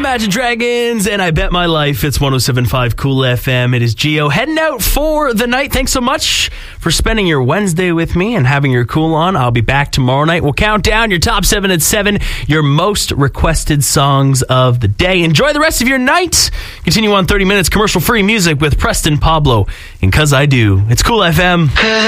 Imagine Dragons, and I Bet My Life. It's 107.5 Cool FM. It is Gio heading out for the night. Thanks so much for spending your Wednesday with me and having your cool on. I'll be back tomorrow night. We'll count down your top 7 at 7, your most requested songs of the day. Enjoy the rest of your night. Continue on 30 minutes commercial-free music with Preston Pablo and 'Cause I Do. It's Cool FM.